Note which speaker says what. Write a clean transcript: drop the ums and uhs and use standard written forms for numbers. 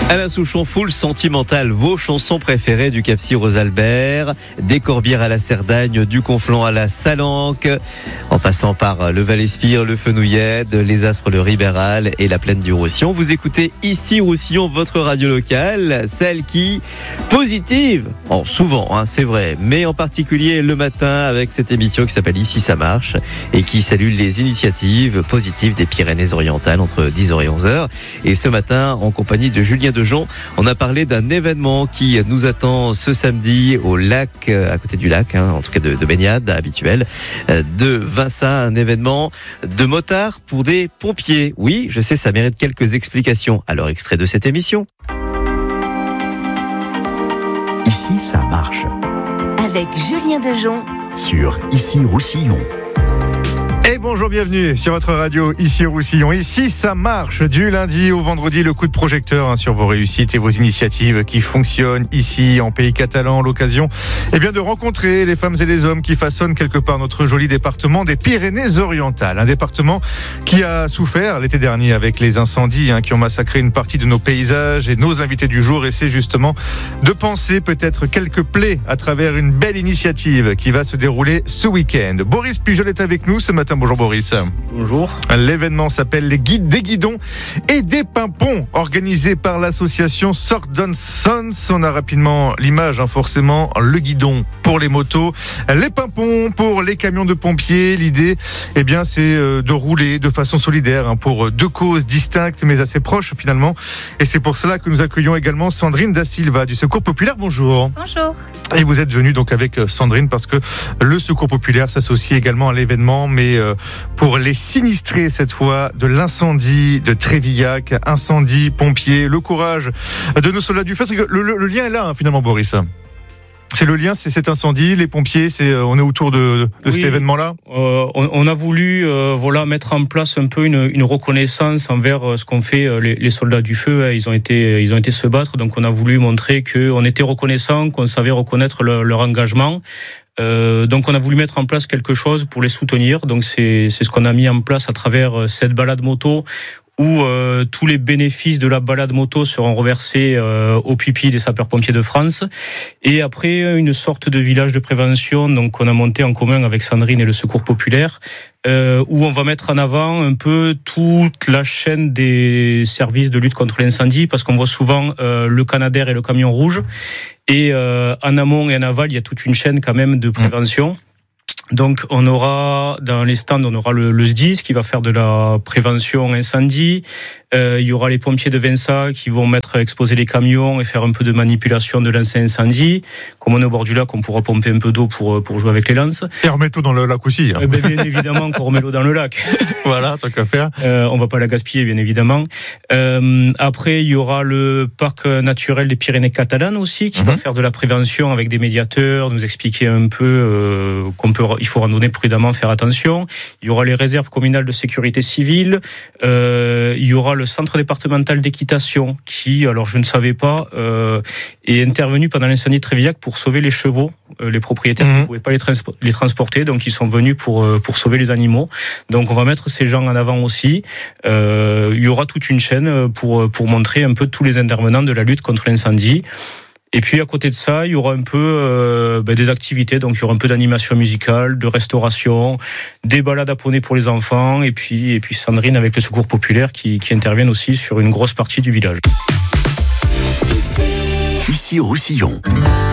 Speaker 1: Alain Souchon, full sentimental, vos chansons préférées du Cap-Cyr aux Albert, des Corbières à la Cerdagne, du Conflent à la Salanque, en passant par le Val-Espire, le Fenouillède, les Aspres, le Ribéral et la Plaine du Roussillon. Vous écoutez ici Roussillon, votre radio locale, celle qui, positive, souvent, c'est vrai, mais en particulier le matin avec cette émission qui s'appelle Ici ça marche et qui salue les initiatives positives des Pyrénées-Orientales entre 10h et 11h. Et ce matin, en compagnie de Julien Dejon, on a parlé d'un événement qui nous attend ce samedi au lac, à côté du lac, en tout cas de baignade habituelle, de Vinça, un événement de motards pour des pompiers. Oui, je sais, ça mérite quelques explications. Alors, extrait de cette émission.
Speaker 2: Ici, ça marche.
Speaker 3: Avec Julien Dejon.
Speaker 2: Sur Ici Roussillon.
Speaker 4: Et bonjour, bienvenue sur votre radio Ici Roussillon. Ici, ça marche du lundi au vendredi, le coup de projecteur sur vos réussites et vos initiatives qui fonctionnent ici en pays catalan. L'occasion de rencontrer les femmes et les hommes qui façonnent quelque part notre joli département des Pyrénées-Orientales. Un département qui a souffert l'été dernier avec les incendies qui ont massacré une partie de nos paysages et nos invités du jour. Et c'est justement de penser peut-être quelques plaies à travers une belle initiative qui va se dérouler ce week-end. Boris Pujol est avec nous ce matin. Bonjour Boris.
Speaker 5: Bonjour.
Speaker 4: L'événement s'appelle les Guides des Guidons et des Pimpons, organisé par l'association Sordon Sons. On a rapidement l'image, forcément, le guidon pour les motos, les pimpons pour les camions de pompiers. L'idée, c'est de rouler de façon solidaire pour deux causes distinctes mais assez proches finalement. Et c'est pour cela que nous accueillons également Sandrine Da Silva du Secours Populaire. Bonjour.
Speaker 6: Bonjour.
Speaker 4: Et vous êtes venue donc avec Sandrine parce que le Secours Populaire s'associe également à l'événement, mais pour les sinistrés cette fois de l'incendie de Trévillac, incendie, pompiers, le courage de nos soldats du feu. C'est que le lien est là finalement, Boris. C'est le lien, c'est cet incendie, les pompiers, on est autour de cet événement-là.
Speaker 5: On a voulu mettre en place un peu une reconnaissance envers ce qu'ont fait les soldats du feu. Ils ont été se battre, donc on a voulu montrer qu'on était reconnaissant, qu'on savait reconnaître leur engagement. Donc on a voulu mettre en place quelque chose pour les soutenir. Donc c'est ce qu'on a mis en place à travers cette balade moto où tous les bénéfices de la balade moto seront reversés au pupilles des sapeurs-pompiers de France. Et après, une sorte de village de prévention, donc on a monté en commun avec Sandrine et le Secours Populaire, où on va mettre en avant un peu toute la chaîne des services de lutte contre l'incendie, parce qu'on voit souvent le Canadair et le camion rouge. Et en amont et en aval, il y a toute une chaîne quand même de prévention. Donc on aura dans les stands, on aura le SDIS qui va faire de la prévention incendie. Il y aura les pompiers de Vinça qui vont exposer les camions et faire un peu de manipulation de lance-incendie. Comme on est au bord du lac, on pourra pomper un peu d'eau pour jouer avec les lances.
Speaker 4: Et remettre l'eau dans le lac aussi.
Speaker 5: Bien évidemment qu'on remet l'eau dans le lac.
Speaker 4: Voilà, tant qu'à faire.
Speaker 5: On va pas la gaspiller, bien évidemment. Après, il y aura le parc naturel des Pyrénées catalanes aussi qui va faire de la prévention avec des médiateurs, nous expliquer un peu il faut randonner prudemment, faire attention. Il y aura les réserves communales de sécurité civile. Il y aura le centre départemental d'équitation qui, alors je ne savais pas, est intervenu pendant l'incendie de Trévillac pour sauver les chevaux. Les propriétaires ne pouvaient pas les transporter, donc ils sont venus pour sauver les animaux. Donc on va mettre ces gens en avant aussi. Il y aura toute une chaîne pour montrer un peu tous les intervenants de la lutte contre l'incendie. Et puis à côté de ça, il y aura un peu des activités, donc il y aura un peu d'animation musicale, de restauration, des balades à poney pour les enfants, et puis Sandrine avec le Secours Populaire qui interviennent aussi sur une grosse partie du village.
Speaker 2: Ici Roussillon.